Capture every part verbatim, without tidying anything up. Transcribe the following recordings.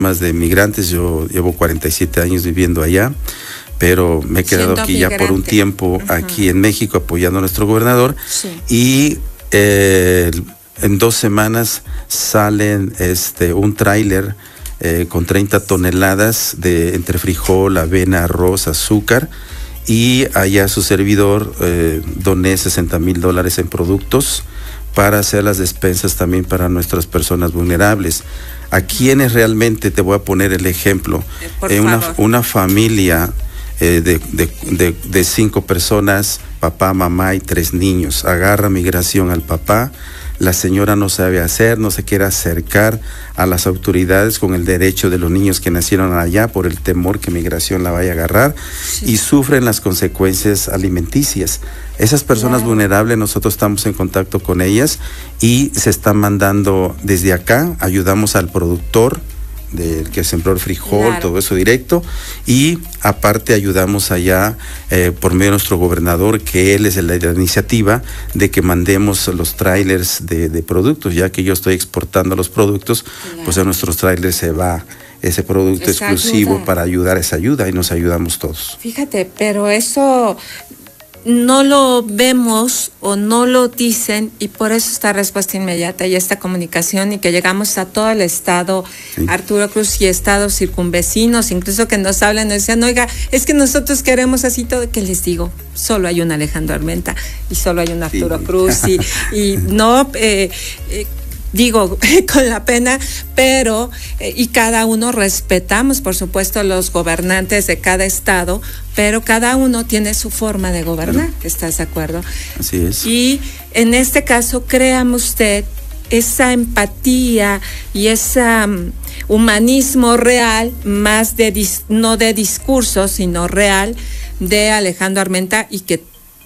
más de migrantes. Yo llevo cuarenta y siete años viviendo allá, pero me he quedado Siendo aquí migrante. ya por un tiempo, uh-huh. aquí en México, apoyando a nuestro gobernador. Sí. Y eh, en dos semanas salen este un tráiler eh, con treinta toneladas de entre frijol, avena, arroz, azúcar. Y allá su servidor eh, doné sesenta mil dólares en productos para hacer las despensas también para nuestras personas vulnerables. ¿A quiénes realmente? Te voy a poner el ejemplo. Por eh, una, favor. una familia eh, de, de, de, de cinco personas, papá, mamá y tres niños. Agarra migración al papá. La señora no sabe hacer, no se quiere acercar a las autoridades con el derecho de los niños que nacieron allá por el temor que migración la vaya a agarrar, sí. y sufren las consecuencias alimenticias. Esas personas claro. vulnerables, nosotros estamos en contacto con ellas y se están mandando desde acá, ayudamos al productor del que sembró el frijol, claro. todo eso directo, y aparte ayudamos allá eh, por medio de nuestro gobernador, que él es la, la iniciativa de que mandemos los trailers de, de productos, ya que yo estoy exportando los productos, claro. pues a nuestros trailers se va ese producto esa exclusivo ayuda. Para ayudar esa ayuda y nos ayudamos todos. Fíjate, pero eso no lo vemos o no lo dicen, y por eso esta respuesta inmediata y esta comunicación, y que llegamos a todo el estado, sí. Arturo Cruz y estados circunvecinos, incluso que nos hablan, nos dicen, oiga, es que nosotros queremos así todo. ¿Qué les digo? Solo hay un Alejandro Armenta y solo hay un Arturo sí. Cruz y, y no... Eh, eh, digo, con la pena, pero, eh, y cada uno respetamos, por supuesto, los gobernantes de cada estado, pero cada uno tiene su forma de gobernar, claro. ¿Estás de acuerdo? Así es. Y en este caso, créame usted, esa empatía y ese um, humanismo real, más de, dis, no de discurso, sino real, de Alejandro Armenta, y que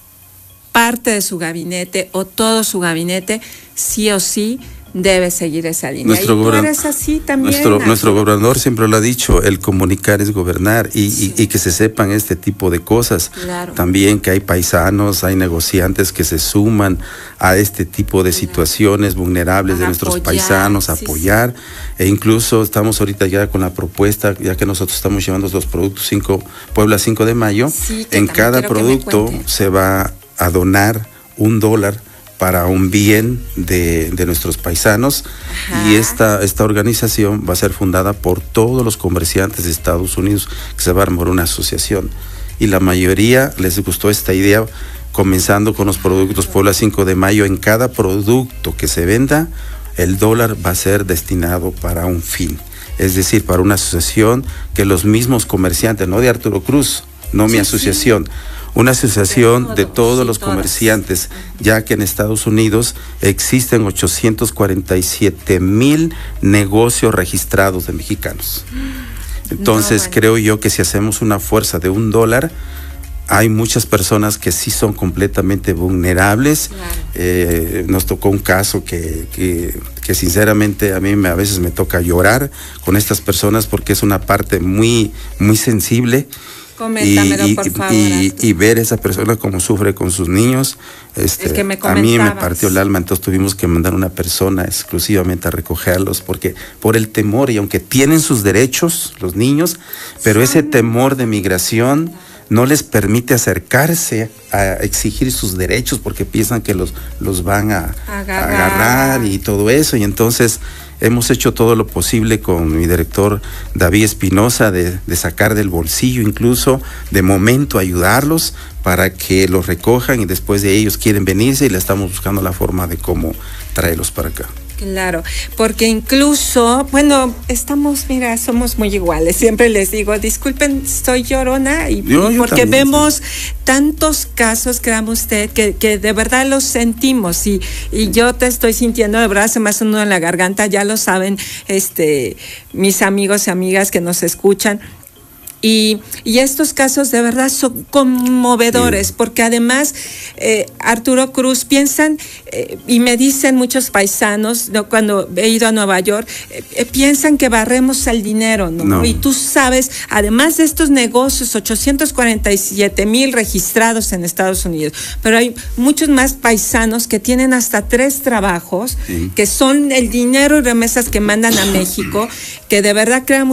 parte de su gabinete o todo su gabinete, sí o sí, debe seguir esa línea. Nuestro y tú eres así también. Nuestro, nuestro gobernador siempre lo ha dicho, el comunicar es gobernar, y, sí. y, y que se sepan este tipo de cosas. Claro. También que hay paisanos, hay negociantes que se suman a este tipo de claro. situaciones vulnerables a de nuestros apoyar, paisanos, a sí, apoyar. Sí. E incluso estamos ahorita ya con la propuesta, ya que nosotros estamos llevando los productos cinco, Puebla cinco de mayo, sí, en cada producto se va a donar un dólar para un bien de, de nuestros paisanos. Ajá. Y esta, esta organización va a ser fundada por todos los comerciantes de Estados Unidos, que se va a armar una asociación, y la mayoría les gustó esta idea, comenzando con los productos Puebla cinco de mayo. En cada producto que se venda, el dólar va a ser destinado para un fin, es decir, para una asociación que los mismos comerciantes, no de Arturo Cruz, no sí, mi asociación, sí. una asociación de todos los comerciantes, ya que en Estados Unidos existen ochocientos cuarenta y siete mil negocios registrados de mexicanos. Entonces, no, bueno. creo yo que si hacemos una fuerza de un dólar, hay muchas personas que sí son completamente vulnerables. Claro. Eh, nos tocó un caso que, que, que sinceramente a mí me, a veces me toca llorar con estas personas, porque es una parte muy, muy sensible. Coméntamelo, y, por favor. Y, y ver esa persona como sufre con sus niños, este, que me a mí me partió el alma. Entonces tuvimos que mandar una persona exclusivamente a recogerlos, porque por el temor, y aunque tienen sus derechos los niños, pero ese temor de migración no les permite acercarse a exigir sus derechos, porque piensan que los, los van a agarrar. a agarrar y todo eso. Y entonces hemos hecho todo lo posible con mi director David Espinosa de, de sacar del bolsillo, incluso de momento ayudarlos para que los recojan, y después de ellos quieren venirse y le estamos buscando la forma de cómo traerlos para acá. Claro, porque incluso, bueno, estamos, mira, somos muy iguales. Siempre les digo, disculpen, estoy llorona, y, yo, yo porque también, vemos sí. tantos casos, créame usted, que, que de verdad los sentimos, y, y yo te estoy sintiendo, de verdad se me hace un nudo en la garganta, ya lo saben, este, mis amigos y amigas que nos escuchan. Y, y estos casos de verdad son conmovedores, sí. porque además eh, Arturo Cruz piensan, eh, y me dicen muchos paisanos, ¿no? Cuando he ido a Nueva York, eh, eh, piensan que barremos el dinero, ¿no? ¿no? Y tú sabes, además de estos negocios, ochocientos cuarenta y siete mil registrados en Estados Unidos, pero hay muchos más paisanos que tienen hasta tres trabajos, sí. que son el dinero y remesas que mandan a México, que de verdad crean